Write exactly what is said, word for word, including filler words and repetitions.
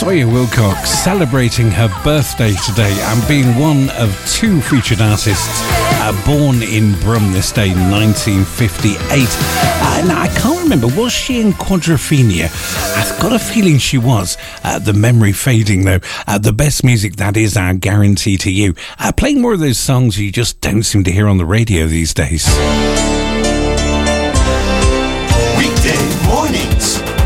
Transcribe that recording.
Sawyer Wilcox celebrating her birthday today and being one of two featured artists uh, born in Brum this day, nineteen fifty-eight. Uh, now, I can't remember, was she in Quadrophenia? I've got a feeling she was. Uh, the memory fading, though. Uh, the best music, that is our guarantee to you. Uh, playing more of those songs you just don't seem to hear on the radio these days. Weekday morning